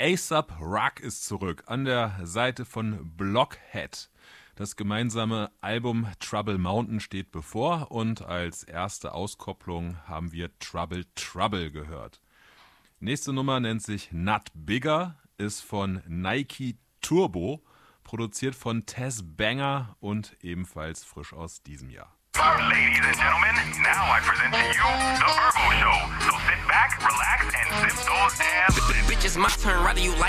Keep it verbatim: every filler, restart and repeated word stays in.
A$ap Rock ist zurück an der Seite von Blockhead. Das gemeinsame Album Trouble Mountain steht bevor und als erste Auskopplung haben wir Trouble Trouble gehört. Nächste Nummer nennt sich Not Bigger, ist von Nike Turbo, produziert von Tess Banger und ebenfalls frisch aus diesem Jahr. Ladies and gentlemen, now I present to you The Verbo Show. So sit back, relax and sip those damn... Bitch, it's my turn, rather you like